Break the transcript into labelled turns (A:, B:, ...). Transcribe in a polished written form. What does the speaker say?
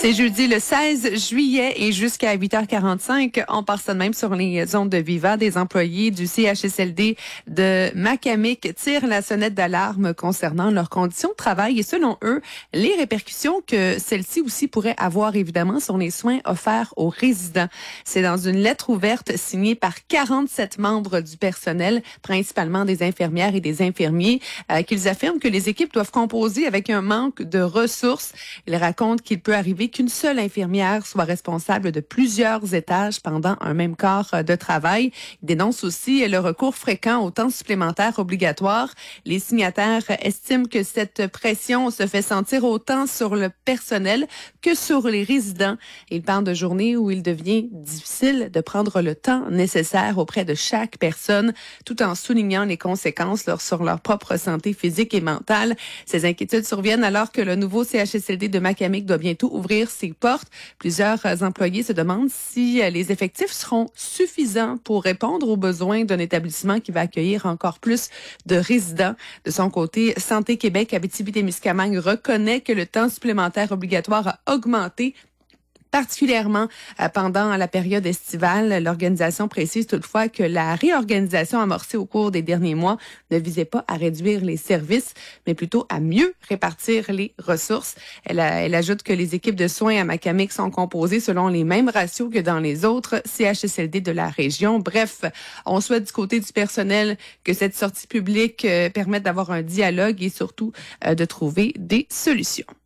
A: C'est jeudi le 16 juillet et jusqu'à 8h45, on part ça de même sur les ondes de Viva. Des employés du CHSLD de Macamic tirent la sonnette d'alarme concernant leurs conditions de travail et selon eux, les répercussions que celles-ci aussi pourraient avoir évidemment sur les soins offerts aux résidents. C'est dans une lettre ouverte signée par 47 membres du personnel, principalement des infirmières et des infirmiers, qu'ils affirment que les équipes doivent composer avec un manque de ressources. Ils racontent qu'il peut arriver qu'une seule infirmière soit responsable de plusieurs étages pendant un même corps de travail. Ils dénoncent aussi le recours fréquent au temps supplémentaire obligatoire. Les signataires estiment que cette pression se fait sentir autant sur le personnel que sur les résidents. Ils parlent de journées où il devient difficile de prendre le temps nécessaire auprès de chaque personne, tout en soulignant les conséquences sur leur propre santé physique et mentale. Ces inquiétudes surviennent alors que le nouveau CHSLD de Macamic doit bientôt ouvrir ses portes. Plusieurs employés se demandent si les effectifs seront suffisants pour répondre aux besoins d'un établissement qui va accueillir encore plus de résidents. De son côté, Santé Québec Abitibi-Témiscamingue reconnaît que le temps supplémentaire obligatoire a augmenté particulièrement pendant la période estivale. L'organisation précise toutefois que la réorganisation amorcée au cours des derniers mois ne visait pas à réduire les services, mais plutôt à mieux répartir les ressources. Elle ajoute que les équipes de soins à Macamic sont composées selon les mêmes ratios que dans les autres CHSLD de la région. Bref, on souhaite du côté du personnel que cette sortie publique permette d'avoir un dialogue et surtout de trouver des solutions.